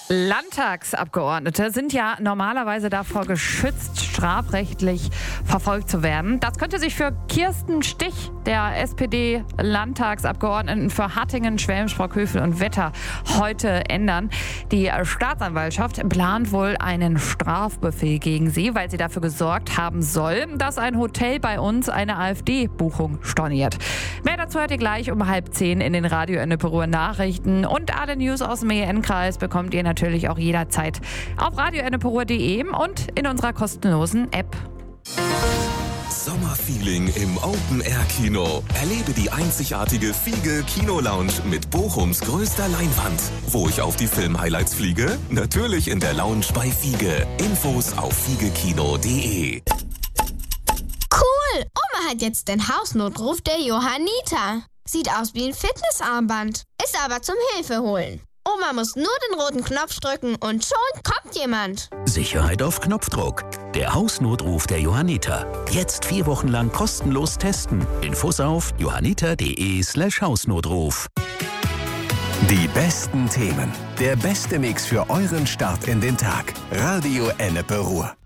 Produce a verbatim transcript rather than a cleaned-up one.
Landtagsabgeordnete sind ja normalerweise davor geschützt, strafrechtlich verfolgt zu werden. Das könnte sich für Kirsten Stich, der S P D-Landtagsabgeordneten für Hattingen, Schwelm, Sprockhövel und Wetter, heute ändern. Die Staatsanwaltschaft plant wohl einen Strafbefehl gegen sie, weil sie dafür gesorgt haben soll, dass ein Hotel bei uns eine AfD-Buchung storniert. Mehr dazu hört ihr gleich um halb zehn in den Radio Ennepe-Ruhr Nachrichten. Und alle News aus dem E N-Kreis bekommt ihr natürlich auch jederzeit auf radio ennepe ruhr punkt de und in unserer kostenlosen App. Sommerfeeling im Open-Air-Kino. Erlebe die einzigartige Fiege Kino-Lounge mit Bochums größter Leinwand. Wo ich auf die Film-Highlights fliege? Natürlich in der Lounge bei Fiege. Infos auf fiegekino punkt de. Cool! Oma hat jetzt den Hausnotruf der Johanniter. Sieht aus wie ein Fitnessarmband. Ist aber zum Hilfe holen. Oma muss nur den roten Knopf drücken und schon kommt jemand. Sicherheit auf Knopfdruck. Der Hausnotruf der Johanniter. Jetzt vier Wochen lang kostenlos testen. Infos auf johanniter.de slash Hausnotruf. Die besten Themen. Der beste Mix für euren Start in den Tag. Radio Ennepe-Ruhr.